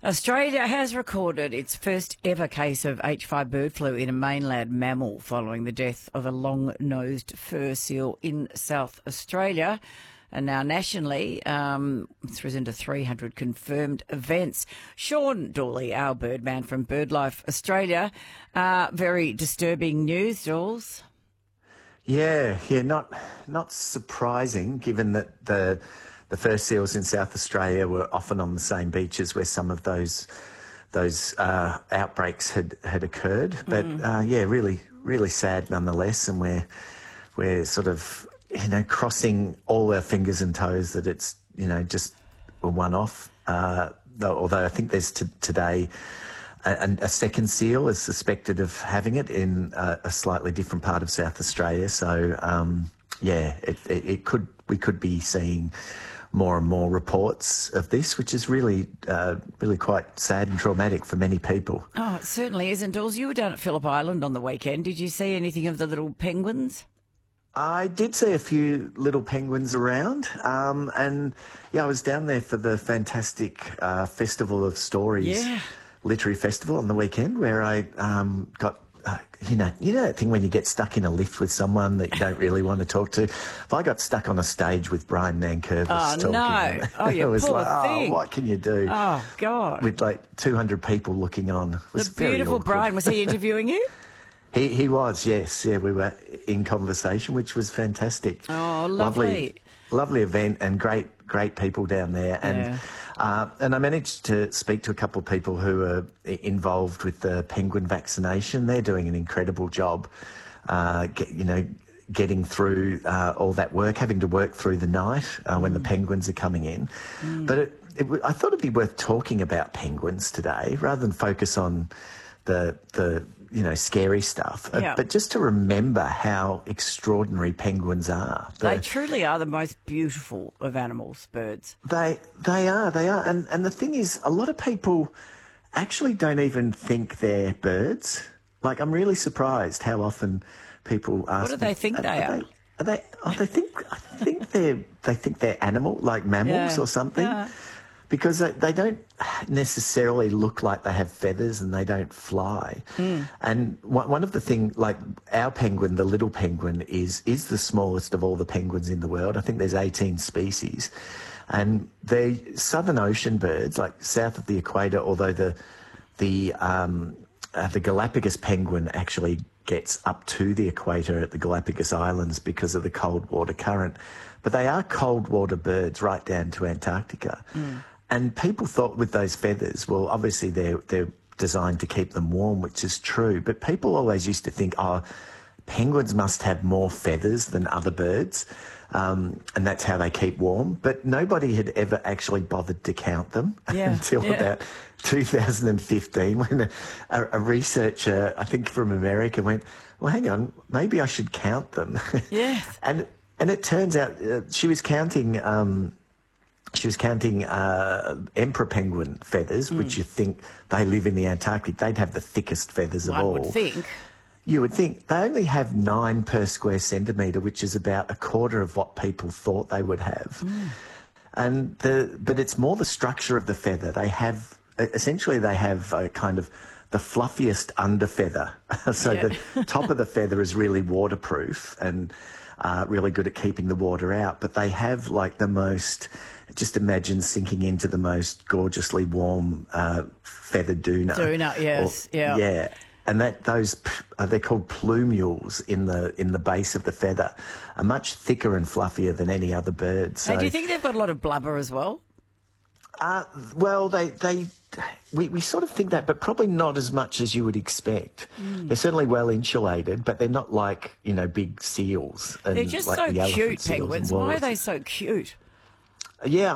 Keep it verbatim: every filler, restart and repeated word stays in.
Australia has recorded its first ever case of H five bird flu in a mainland mammal following the death of a long-nosed fur seal in South Australia. And now nationally, um, it's risen to three hundred confirmed events. Sean Dawley, our birdman from BirdLife Australia. Uh, very disturbing news, Dawes. Yeah, yeah, not not surprising given that the the fur seals in South Australia were often on the same beaches where some of those those uh, outbreaks had, had occurred. But Mm. uh, yeah, really, really sad nonetheless, and we're we're sort of you know crossing all our fingers and toes that it's you know just a one-off. Uh, though, although I think there's t- today. A, a second seal is suspected of having it in a, a slightly different part of South Australia. So, um, yeah, it, it, it could we could be seeing more and more reports of this, which is really, uh, really quite sad and traumatic for many people. Oh, it certainly is. And Dawes, you were down at Phillip Island on the weekend. Did you see anything of the little penguins? I did see a few little penguins around, um, and yeah, I was down there for the fantastic uh, Festival of Stories. Yeah. Literary festival on the weekend where I um, got, uh, you know, you know that thing when you get stuck in a lift with someone that you don't really want to talk to. If I got stuck on a stage with Brian Nankervis Oh, talking, no. Oh, you it was poor like, thing. oh, what can you do? Oh, God. With like two hundred people looking on. It was The very beautiful awkward. Brian, was he interviewing you? He he was, yes. Yeah, we were in conversation, which was fantastic. Oh, lovely. Lovely, lovely event and great, great people down there. And Yeah. uh, and I managed to speak to a couple of people who are involved with the penguin vaccination. They're doing an incredible job, uh, get, you know, getting through uh, all that work, having to work through the night uh, when mm. the penguins are coming in. Mm. But it, it, I thought it'd be worth talking about penguins today rather than focus on the the you know, scary stuff, Yeah. but just to remember how extraordinary penguins are. The, They truly are the most beautiful of animals, birds. They they are, they are. And, and the thing is, a lot of people actually don't even think they're birds. Like, I'm really surprised how often people ask What do they me, think they are? They, are they, oh, they think, I think they're, they think they're animal, like mammals Yeah. or something. Yeah. Because they, they don't necessarily look like they have feathers and they don't fly. Mm. And one, one of the things, like our penguin, the little penguin, is is the smallest of all the penguins in the world. I think there's eighteen species. And the Southern Ocean birds, like south of the equator, although the the um, uh, the Galapagos penguin actually gets up to the equator at the Galapagos Islands because of the cold water current. But they are cold water birds right down to Antarctica. Mm. And people thought with those feathers, well, obviously they're, they're designed to keep them warm, which is true. But people always used to think, oh, penguins must have more feathers than other birds, um, and that's how they keep warm. But nobody had ever actually bothered to count them Yeah, until yeah. about two thousand fifteen when a, a researcher, I think from America, went, well, hang on, maybe I should count them. Yes. and, and it turns out uh, she was counting... Um, She was counting uh, emperor penguin feathers, mm. which you think they live in the Antarctic. They'd have the thickest feathers of One all. would think. You would think. They only have nine per square centimetre, which is about a quarter of what people thought they would have. Mm. And the but it's more the structure of the feather. They have, essentially they have a kind of the fluffiest under feather. so Yeah. the top of the feather is really waterproof and uh, really good at keeping the water out. But they have like the most... Just imagine sinking into the most gorgeously warm uh, feathered doona. Doona, yes, or, yeah. Yeah, and that those uh, they're called plumules in the in the base of the feather, are much thicker and fluffier than any other bird. So, Hey, do you think they've got a lot of blubber as well? Uh, well, they they we, we sort of think that, but probably not as much as you would expect. Mm. They're certainly well insulated, but they're not like you know big seals. And They're just like so the elephant cute, seals and penguins. Why are walrus. they so cute? Yeah,